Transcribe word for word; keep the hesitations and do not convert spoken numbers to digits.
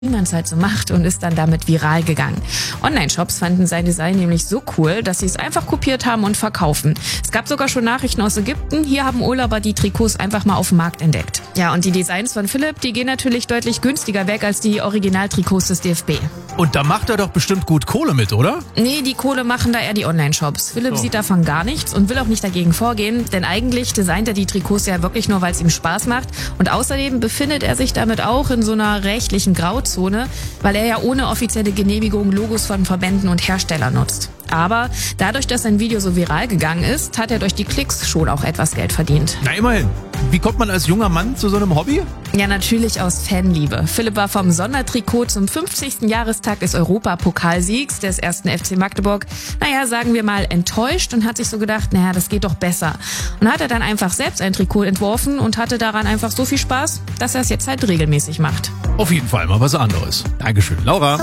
wie man es halt so macht, und ist dann damit viral gegangen. Online-Shops fanden sein Design nämlich so cool, dass sie es einfach kopiert haben und verkaufen. Es gab sogar schon Nachrichten aus Ägypten, hier haben Urlauber die Trikots einfach mal auf dem Markt entdeckt. Ja, und die Designs von Philipp, die gehen natürlich deutlich günstiger weg als die Originaltrikots des D F B. Und da macht er doch bestimmt gut Kohle mit, oder? Nee, die Kohle machen da eher die Online-Shops. Philipp So. sieht davon gar nichts und will auch nicht dagegen vorgehen, denn eigentlich designt er die Trikots ja wirklich nur, weil es ihm Spaß macht. Und außerdem befindet er sich damit auch in so einer rechtlichen Grauzone, weil er ja ohne offizielle Genehmigung Logos von Verbänden und Herstellern nutzt. Aber dadurch, dass sein Video so viral gegangen ist, hat er durch die Klicks schon auch etwas Geld verdient. Na immerhin. Wie kommt man als junger Mann zu so einem Hobby? Ja, natürlich aus Fanliebe. Philipp war vom Sondertrikot zum fünfzigsten Jahrestag des Europapokalsiegs des ersten F C Magdeburg, naja, sagen wir mal, enttäuscht und hat sich so gedacht, naja, das geht doch besser. Und hat er dann einfach selbst ein Trikot entworfen und hatte daran einfach so viel Spaß, dass er es jetzt halt regelmäßig macht. Auf jeden Fall mal was anderes. Dankeschön, Laura.